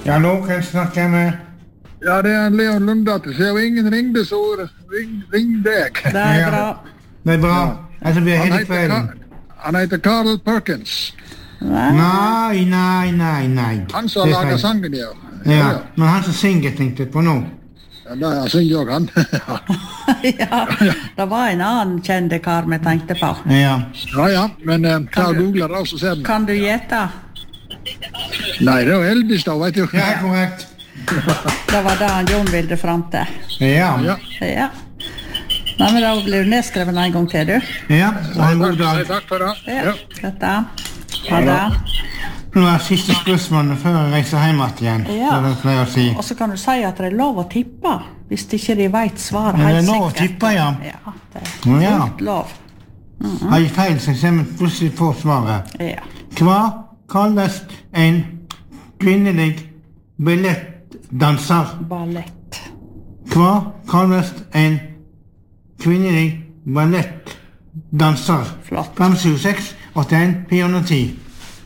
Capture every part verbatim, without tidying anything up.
Ja, nå kan jeg snakke med... Ja, det er Leon Lundatter. Så jo ingen ringde, så ring, ring deg. Det er Ja. bra. Det er bra. Ja. Altså, vi er Han hele heter, kvelden. Ka- han heter Carl Perkins. Nei, nei, nei, nei. Han som Det er lager feil. sangen, ja. Ja, men han som synger tenkte jeg på nå. Ja, da han synger jo han. Ja, det var en annen kjente kar vi tenkte på. Ja. Ja, ja, men eh, ta og du- googler det, så ser den. Kan du gjette? Nei, det er jo Elvis da, vet du. Ja, korrekt. Det var det han Jon ville fram til. Ja. Ja. Ja. Nei, men da blir du nedskrevet en gang til, du. Ja, ha en god dag. Takk for det. Ja, Ja. dette. Ha det. Nå er siste spørsmålet før jeg reiser hjem igjen. Ja. Det er det pleier å si. Og så kan du si at det er lov å tippe, hvis ikke de vet svaret Men det helt er lov å sikkert. tippe, ja. Ja, det er Ja. fullt lov. Har jeg feil, så ser vi plutselig på svaret. Ja. Hva kalles en kvinnelig ballettdanser? Ballett. Hva kalles en kvinnelig ballettdanser? Flott. fem sju seks åtte en fire nul ti.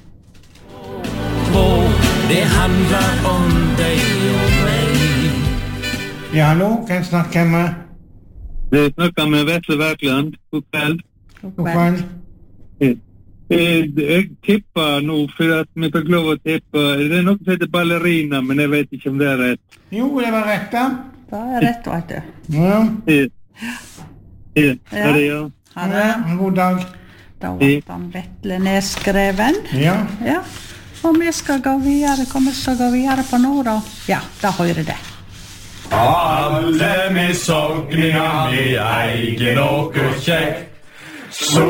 Det handlar om dig och mig. Ja, hallo, kan jeg snakke med? Du snakker med Vetle Verkland. God kveld. God kveld. Eh, Jeg tipper nå, for at vi fikk lov å tippe. Det er noe som heter ballerina, men jeg vet ikke om det er rett. Jo, det var rett da. Det er rett, vet du. Ja, Eh, eh, Er det ja? Ha det. ja, en god dag. Da ble han Vetle nedskreven. Ja. Ja. Og vi skal gå videre. Hva vi skal gå videre på nå, da? Ja, da hører det. Alle med sogningar med egen och kjekt. Så